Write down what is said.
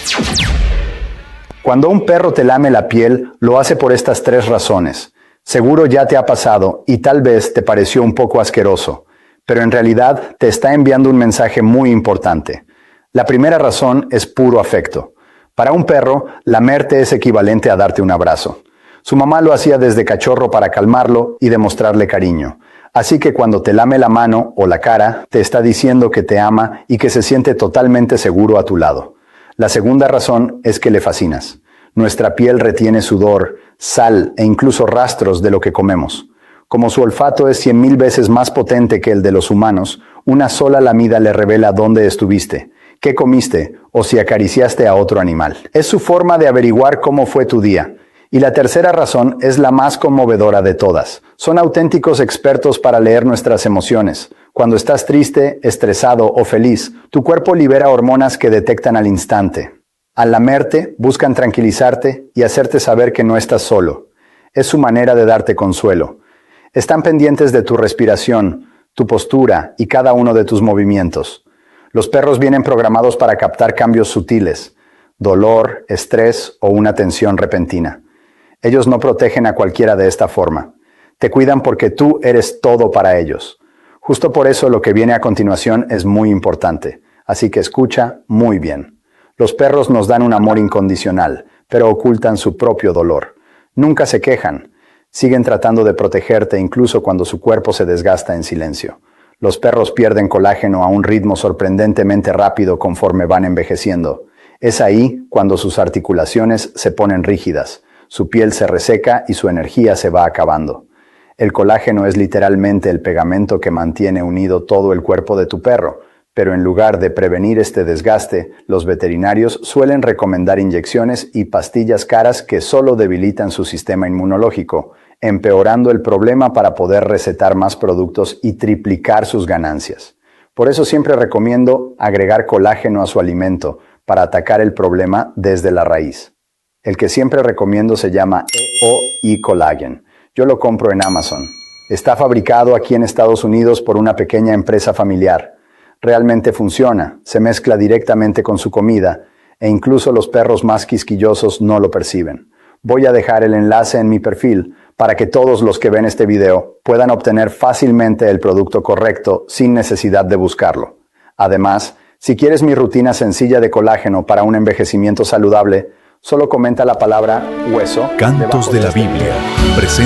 Cuando un perro te lame la piel, lo hace por estas 3 razones. Seguro ya te ha pasado y tal vez te pareció un poco asqueroso, pero en realidad te está enviando un mensaje muy importante. La primera razón es puro afecto. Para un perro, lamerte es equivalente a darte un abrazo. Su mamá lo hacía desde cachorro para calmarlo y demostrarle cariño. Así que cuando te lame la mano o la cara, te está diciendo que te ama y que se siente totalmente seguro a tu lado. La segunda razón es que le fascinas. Nuestra piel retiene sudor, sal e incluso rastros de lo que comemos. Como su olfato es 100,000 veces más potente que el de los humanos, una sola lamida le revela dónde estuviste, qué comiste o si acariciaste a otro animal. Es su forma de averiguar cómo fue tu día. Y la tercera razón es la más conmovedora de todas. Son auténticos expertos para leer nuestras emociones. Cuando estás triste, estresado o feliz, tu cuerpo libera hormonas que detectan al instante. Al lamerte, buscan tranquilizarte y hacerte saber que no estás solo. Es su manera de darte consuelo. Están pendientes de tu respiración, tu postura y cada uno de tus movimientos. Los perros vienen programados para captar cambios sutiles, dolor, estrés o una tensión repentina. Ellos no protegen a cualquiera de esta forma. Te cuidan porque tú eres todo para ellos. Justo por eso lo que viene a continuación es muy importante. Así que escucha muy bien. Los perros nos dan un amor incondicional, pero ocultan su propio dolor. Nunca se quejan. Siguen tratando de protegerte incluso cuando su cuerpo se desgasta en silencio. Los perros pierden colágeno a un ritmo sorprendentemente rápido conforme van envejeciendo. Es ahí cuando sus articulaciones se ponen rígidas. Su piel se reseca y su energía se va acabando. El colágeno es literalmente el pegamento que mantiene unido todo el cuerpo de tu perro, pero en lugar de prevenir este desgaste, los veterinarios suelen recomendar inyecciones y pastillas caras que solo debilitan su sistema inmunológico, empeorando el problema para poder recetar más productos y triplicar sus ganancias. Por eso siempre recomiendo agregar colágeno a su alimento para atacar el problema desde la raíz. El que siempre recomiendo se llama EO Collagen. Yo lo compro en Amazon. Está fabricado aquí en Estados Unidos por una pequeña empresa familiar. Realmente funciona, se mezcla directamente con su comida e incluso los perros más quisquillosos no lo perciben. Voy a dejar el enlace en mi perfil para que todos los que ven este video puedan obtener fácilmente el producto correcto sin necesidad de buscarlo. Además, si quieres mi rutina sencilla de colágeno para un envejecimiento saludable, solo comenta la palabra hueso. Cantos de la Biblia.